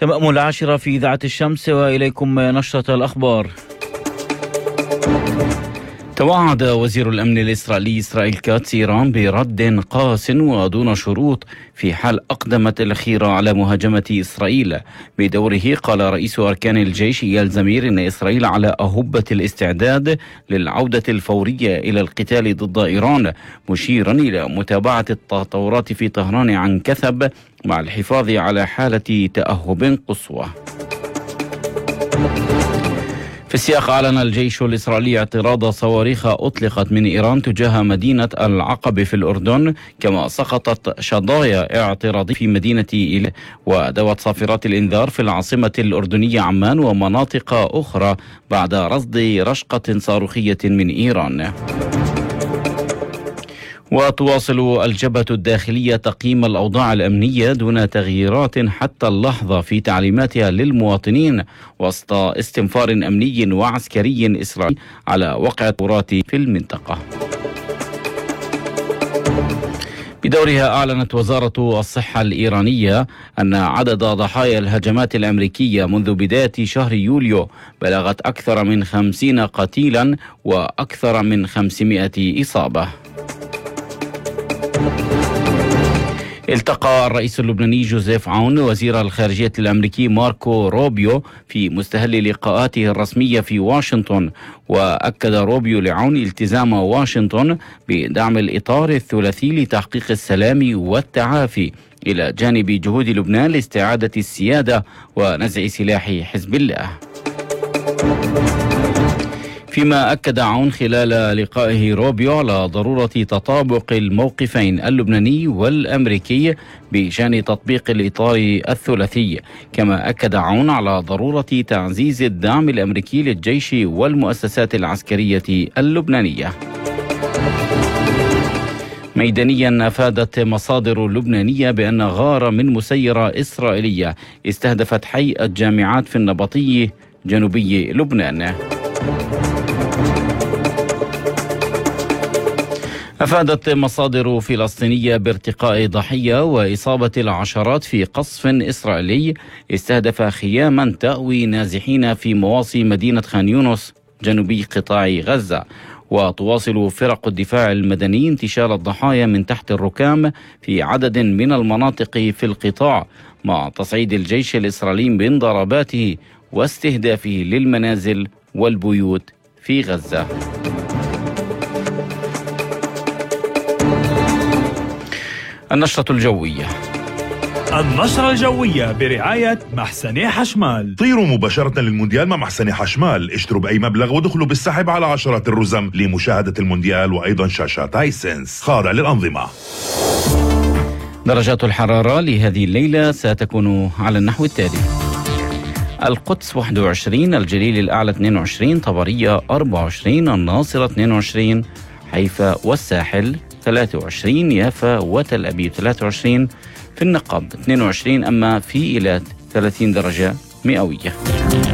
تمام 10 في إذاعة الشمس، وإليكم نشرة الأخبار. توعد وزير الأمن الإسرائيلي إسرائيل كاتس إيران برد قاس ودون شروط في حال أقدمت الأخيرة على مهاجمة إسرائيل. بدوره قال رئيس أركان الجيش إيال زمير إن إسرائيل على أهبة الاستعداد للعودة الفورية إلى القتال ضد إيران، مشيرا إلى متابعة التطورات في طهران عن كثب مع الحفاظ على حالة تأهب قصوى. في السياق أعلن الجيش الإسرائيلي اعتراض صواريخ أطلقت من إيران تجاه مدينة العقبة في الأردن، كما سقطت شظايا اعتراضية في مدينة إيل، ودوت صافرات الإنذار في العاصمة الأردنية عمان ومناطق أخرى بعد رصد رشقة صاروخية من إيران. وتواصل الجبهة الداخلية تقييم الأوضاع الأمنية دون تغييرات حتى اللحظة في تعليماتها للمواطنين، وسط استنفار أمني وعسكري إسرائيلي على وقع التطورات في المنطقة. بدورها أعلنت وزارة الصحة الإيرانية أن عدد ضحايا الهجمات الأمريكية منذ بداية شهر يوليو بلغت أكثر من 50 قتيلا وأكثر من 500 إصابة. التقى الرئيس اللبناني جوزيف عون وزير الخارجية الأمريكي ماركو روبيو في مستهل لقاءاته الرسمية في واشنطن، وأكد روبيو لعون التزام واشنطن بدعم الإطار الثلاثي لتحقيق السلام والتعافي إلى جانب جهود لبنان لاستعادة السيادة ونزع سلاح حزب الله. فيما أكد عون خلال لقائه روبيو على ضرورة تطابق الموقفين اللبناني والأمريكي بشأن تطبيق الإطار الثلاثي، كما أكد عون على ضرورة تعزيز الدعم الأمريكي للجيش والمؤسسات العسكرية اللبنانية. ميدانيا أفادت مصادر لبنانية بأن غارة من مسيرة إسرائيلية استهدفت حي الجامعات في النبطي جنوبي لبنان. أفادت مصادر فلسطينية بارتقاء ضحية وإصابة العشرات في قصف إسرائيلي استهدف خياما تأوي نازحين في مواصي مدينة خان يونس جنوبي قطاع غزة. وتواصل فرق الدفاع المدني انتشار الضحايا من تحت الركام في عدد من المناطق في القطاع، مع تصعيد الجيش الإسرائيلي من ضرباته واستهدافه للمنازل والبيوت في غزة. النشرة الجوية. النشرة الجوية برعاية محسني حشمال. طيروا مباشرة للمونديال مع محسني حشمال، اشتروا بأي مبلغ ودخلوا بالسحب على عشرات الرزم لمشاهدة المونديال، وأيضا شاشات هايسنس خاضع للأنظمة. درجات الحرارة لهذه الليلة ستكون على النحو التالي: القدس 21، الجليل الأعلى 22، طبرية 24، الناصرة 22، حيفا والساحل 23، يافا وتل أبيب 23، في النقب 22، أما في إيلات 30 درجة مئوية.